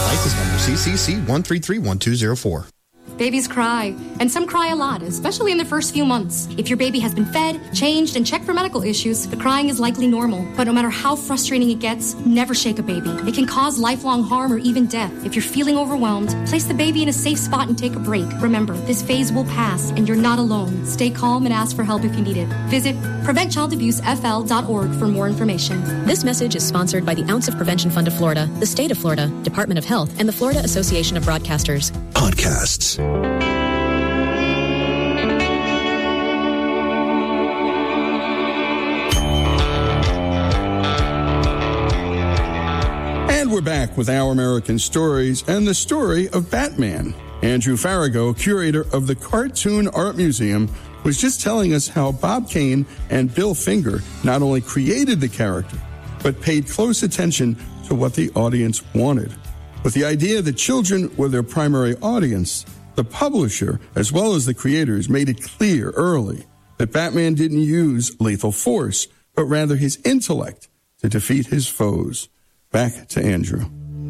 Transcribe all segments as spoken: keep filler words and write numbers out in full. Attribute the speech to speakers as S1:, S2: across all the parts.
S1: License number C C C one three three one two zero four.
S2: Babies cry, and some cry a lot, especially in the first few months. If your baby has been fed, changed, and checked for medical issues, the crying is likely normal. But no matter how frustrating it gets, never shake a baby. It can cause lifelong harm or even death. If you're feeling overwhelmed, place the baby in a safe spot and take a break. Remember, this phase will pass, and you're not alone. Stay calm and ask for help if you need it. Visit prevent child abuse f l dot org for more information.
S3: This message is sponsored by the Ounce of Prevention Fund of Florida, the State of Florida, Department of Health, and the Florida Association of Broadcasters.
S4: Podcasts.
S5: And we're back with Our American Stories and the story of Batman. Andrew Farago, curator of the Cartoon Art Museum, was just telling us how Bob Kane and Bill Finger not only created the character, but paid close attention to what the audience wanted. With the idea that children were their primary audience, the publisher, as well as the creators, made it clear early that Batman didn't use lethal force, but rather his intellect to defeat his foes. Back to Andrew.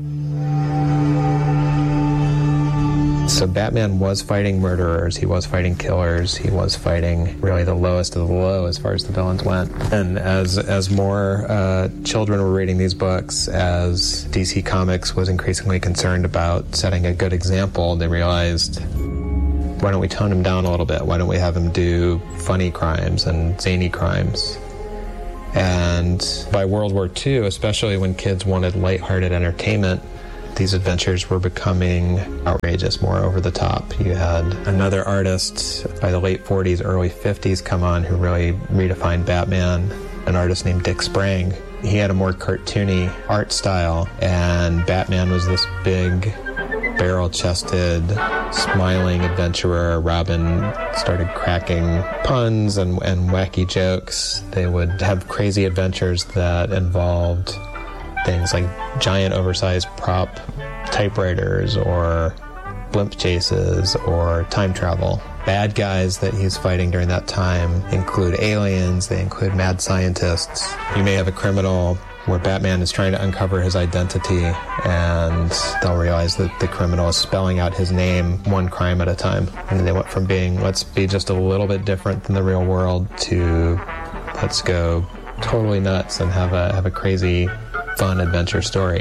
S6: So Batman was fighting murderers, he was fighting killers, he was fighting really the lowest of the low as far as the villains went. And as as more uh, children were reading these books, as D C Comics was increasingly concerned about setting a good example, they realized, why don't we tone him down a little bit? Why don't we have him do funny crimes and zany crimes? And by World War Two, especially when kids wanted lighthearted entertainment, these adventures were becoming outrageous, more over the top. You had another artist by the late forties, early fifties come on who really redefined Batman, an artist named Dick Sprang. He had a more cartoony art style, and Batman was this big, barrel-chested, smiling adventurer. Robin started cracking puns and, and wacky jokes. They would have crazy adventures that involved things like giant oversized prop typewriters or blimp chases or time travel. Bad guys that he's fighting during that time include aliens, they include mad scientists. You may have a criminal where Batman is trying to uncover his identity, and they'll realize that the criminal is spelling out his name one crime at a time. And they went from being, let's be just a little bit different than the real world, to let's go totally nuts and have a have a crazy fun adventure story.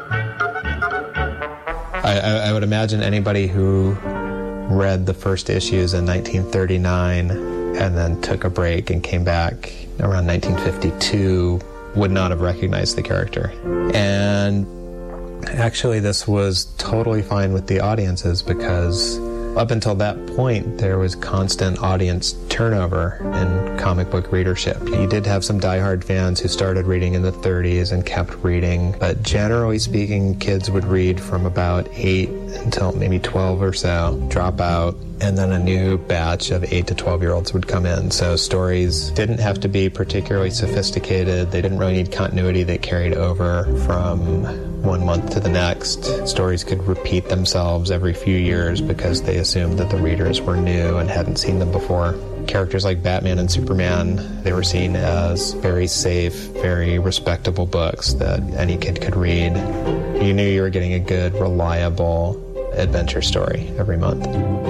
S6: I, I, I would imagine anybody who read the first issues in nineteen thirty-nine and then took a break and came back around nineteen fifty-two would not have recognized the character. And actually this was totally fine with the audiences, because up until that point, there was constant audience turnover in comic book readership. You did have some diehard fans who started reading in the thirties and kept reading, but generally speaking, kids would read from about eight until maybe twelve or so, drop out, and then a new batch of eight to twelve-year-olds would come in. So stories didn't have to be particularly sophisticated. They didn't really need continuity that carried over from one month to the next. Stories could repeat themselves every few years because they assumed that the readers were new and hadn't seen them before. Characters like Batman and Superman, they were seen as very safe, very respectable books that any kid could read. You knew you were getting a good, reliable adventure story every month.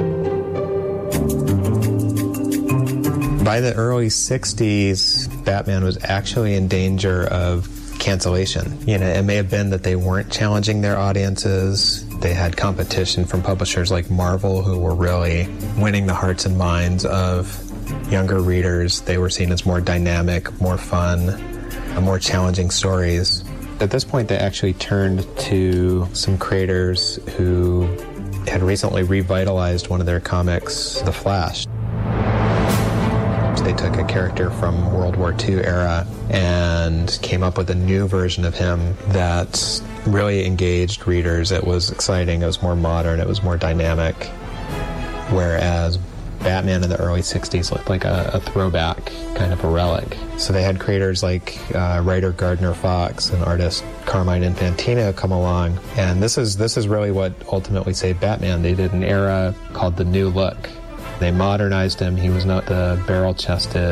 S6: By the early sixties, Batman was actually in danger of cancellation. You know, it may have been that they weren't challenging their audiences. They had competition from publishers like Marvel, who were really winning the hearts and minds of younger readers. They were seen as more dynamic, more fun, more challenging stories. At this point, they actually turned to some creators who had recently revitalized one of their comics, The Flash. They took a character from World War Two era and came up with a new version of him that really engaged readers. It was exciting, it was more modern, it was more dynamic, whereas Batman in the early sixties looked like a, a throwback, kind of a relic. So they had creators like uh, writer Gardner Fox and artist Carmine Infantino come along, and this is this is really what ultimately saved Batman. They did an era called the New Look. They modernized him. He was not the barrel-chested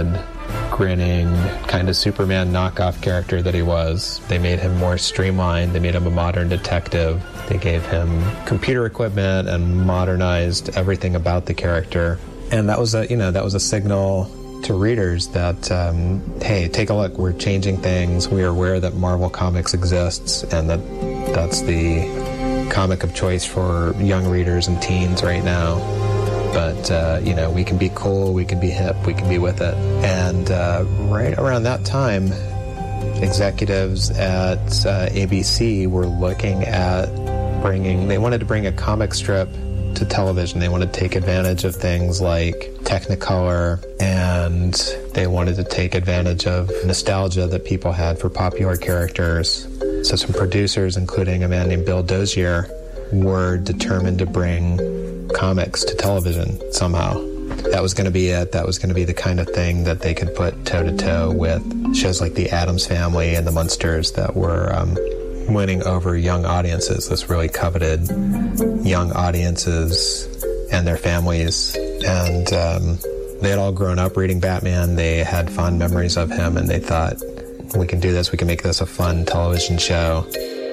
S6: grinning kind of Superman knockoff character that he was. They made him more streamlined. They made him a modern detective. They gave him computer equipment and modernized everything about the character. And that was a, you know, that was a signal to readers that, um, hey, take a look, we're changing things. We are aware that Marvel Comics exists and that that's the comic of choice for young readers and teens right now. But, uh, you know, we can be cool, we can be hip, we can be with it. And uh, right around that time, executives at uh, A B C were looking at bringing, they wanted to bring a comic strip to television. They wanted to take advantage of things like Technicolor, and they wanted to take advantage of nostalgia that people had for popular characters. So some producers, including a man named Bill Dozier, were determined to bring comics to television somehow. That was going to be it. That was going to be the kind of thing that they could put toe-to-toe with shows like The Addams Family and The Munsters that were um, winning over young audiences, this really coveted young audiences and their families. And um, they had all grown up reading Batman. They had fond memories of him, and they thought, we can do this, we can make this a fun television show.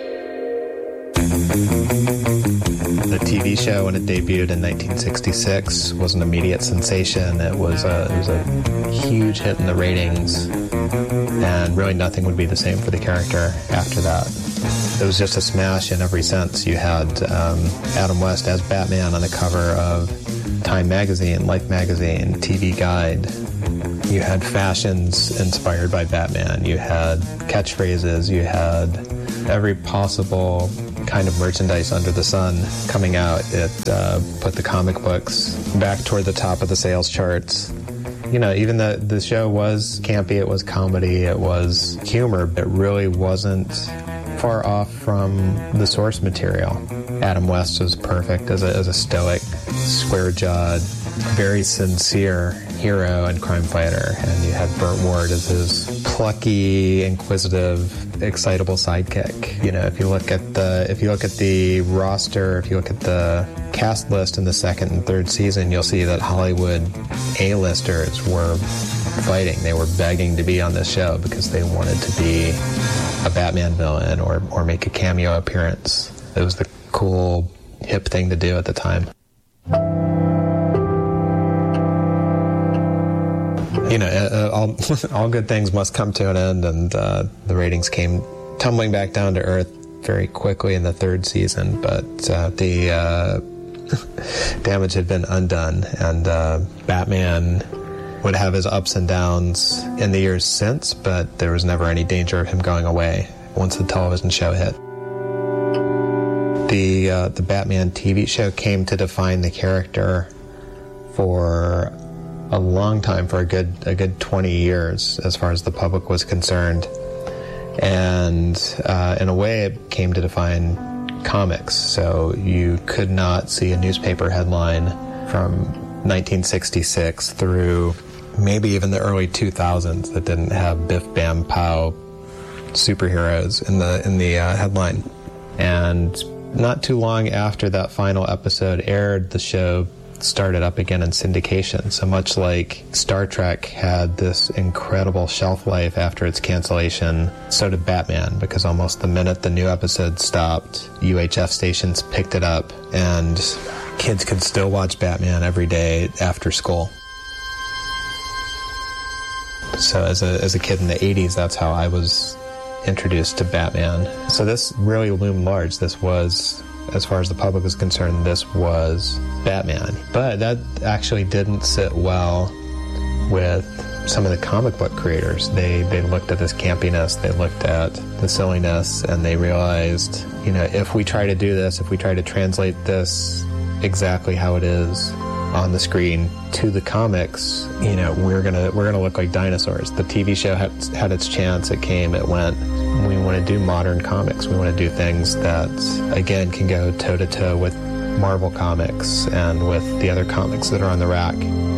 S6: The T V show, when it debuted in nineteen sixty-six, was an immediate sensation. It was a, it was a huge hit in the ratings, and really nothing would be the same for the character after that. It was just a smash in every sense. You had um, Adam West as Batman on the cover of Time Magazine, Life Magazine, T V Guide. You had fashions inspired by Batman. You had catchphrases. You had every possible kind of merchandise under the sun coming out. It uh, put the comic books back toward the top of the sales charts. You know, even the, the show was campy, it was comedy, it was humor, but it really wasn't far off from the source material. Adam West was perfect as a, as a stoic, square-jawed, very sincere hero and crime fighter, and you had Burt Ward as his plucky, inquisitive, excitable sidekick. You know, if you look at the if you look at the roster, if you look at the cast list in the second and third season, you'll see that Hollywood A-listers were fighting. They were begging to be on this show because they wanted to be a Batman villain or or make a cameo appearance. It was the cool, hip thing to do at the time. You know, uh, all, all good things must come to an end, and uh, the ratings came tumbling back down to earth very quickly in the third season, but uh, the uh, damage had been undone, and uh, Batman would have his ups and downs in the years since, but there was never any danger of him going away once the television show hit. The, uh, the Batman T V show came to define the character for a long time, for a good a good twenty years as far as the public was concerned. And uh, in a way, it came to define comics. So you could not see a newspaper headline from nineteen sixty-six through maybe even the early two thousands that didn't have Biff Bam Pow superheroes in the in the uh, headline. And not too long after that final episode aired, the show started up again in syndication. So much like Star Trek had this incredible shelf life after its cancellation, so did Batman, because almost the minute the new episode stopped, U H F stations picked it up, and kids could still watch Batman every day after school. So as a, as a kid in the eighties, that's how I was introduced to Batman. So this really loomed large. This was, as far as the public is concerned, this was Batman. But that actually didn't sit well with some of the comic book creators. They they looked at this campiness, they looked at the silliness, and they realized, you know, if we try to do this, if we try to translate this exactly how it is on the screen to the comics, you know, we're gonna we're gonna look like dinosaurs. The T V show had had its chance. It came, it went. We want to do modern comics. We want to do things that, again, can go toe-to-toe with Marvel Comics and with the other comics that are on the rack.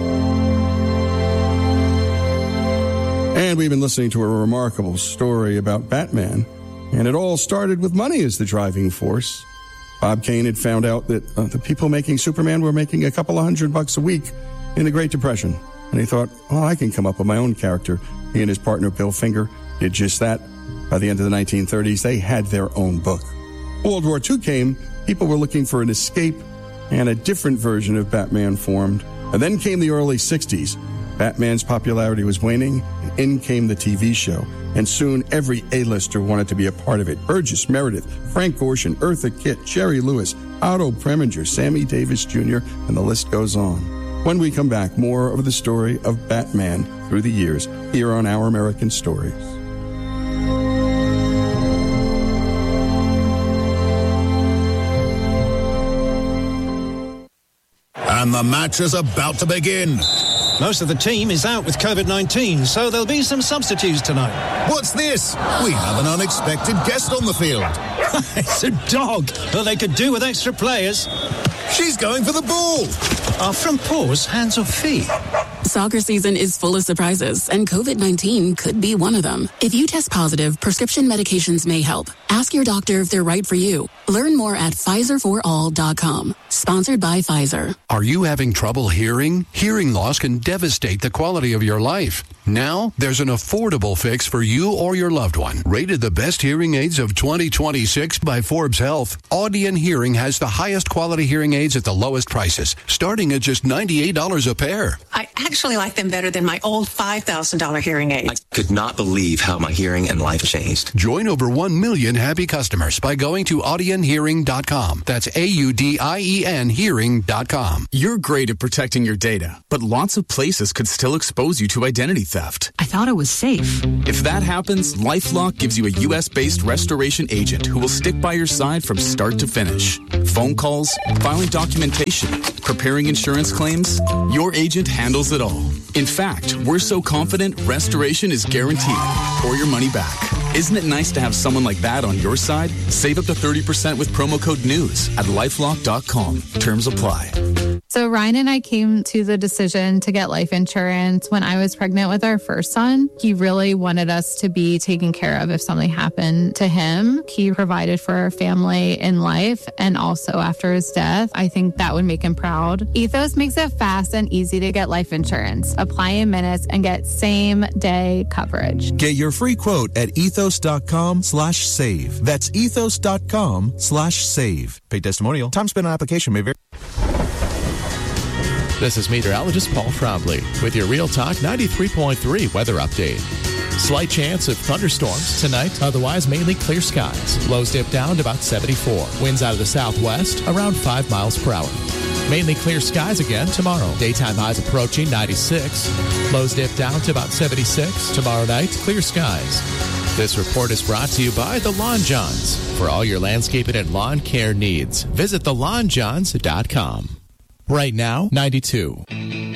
S5: And we've been listening to a remarkable story about Batman, and it all started with money as the driving force. Bob Kane had found out that uh, the people making Superman were making a couple of hundred bucks a week in the Great Depression. and he thought, oh, I can come up with my own character. He and his partner, Bill Finger, did just that. By the end of the nineteen thirties, they had their own book. World War Two came, people were looking for an escape, and a different version of Batman formed. And then came the early sixties. Batman's popularity was waning, and in came the T V show. And soon every A-lister wanted to be a part of it. Burgess Meredith, Frank Gorshin, Eartha Kitt, Jerry Lewis, Otto Preminger, Sammy Davis Junior, and the list goes on. When we come back, more of the story of Batman through the years here on Our American Stories.
S4: And the match is about to begin.
S7: Most of the team is out with covid nineteen, so there'll be some substitutes tonight.
S4: What's this? We have an unexpected guest on the field.
S7: It's a dog. Well, they could do with extra players.
S4: She's going for the ball.
S7: Are front paws hands or feet?
S8: Soccer season is full of surprises, and covid nineteen could be one of them. If you test positive, prescription medications may help. Ask your doctor if they're right for you. Learn more at Pfizer for all dot com. Sponsored by Pfizer.
S9: Are you having trouble hearing? Hearing loss can devastate the quality of your life. Now, there's an affordable fix for you or your loved one. Rated the best hearing aids of twenty twenty-six by Forbes Health, Audion Hearing has the highest quality hearing aids at the lowest prices, starting at just ninety-eight dollars a pair.
S10: I actually like them better than my old five thousand dollars hearing aids.
S11: I could not believe how my hearing and life changed.
S9: Join over one million happy customers by going to audion hearing dot com. That's A U D I E N hearing dot com.
S12: You're great at protecting your data, but lots of places could still expose you to identity theft.
S13: I thought it was safe.
S12: If that happens, LifeLock gives you a U S-based restoration agent who will stick by your side from start to finish. Phone calls, filing documentation, preparing insurance claims, your agent handles it all. In fact, we're so confident restoration is guaranteed or your money back. Isn't it nice to have someone like that on your side? Save up to thirty percent with promo code NEWS at lifelock dot com. Terms apply.
S14: So Ryan and I came to the decision to get life insurance when I was pregnant with our first son. He really wanted us to be taken care of if something happened to him. He provided for our family in life and also after his death. I think that would make him proud. Ethos makes it fast and easy to get life insurance. Apply in minutes and get same day coverage.
S15: Get your free quote at ethos dot com slash save. That's ethos dot com slash save. Paid testimonial. Time spent on application may vary.
S16: This is meteorologist Paul Trombley with your Real Talk ninety-three point three weather update. Slight chance of thunderstorms tonight, otherwise mainly clear skies. Lows dip down to about seventy-four. Winds out of the southwest around five miles per hour. Mainly clear skies again tomorrow. Daytime highs approaching ninety-six. Lows dip down to about seventy-six. Tomorrow night, clear skies. This report is brought to you by The Lawn Johns. For all your landscaping and lawn care needs, visit the lawn johns dot com. Right now, ninety-two.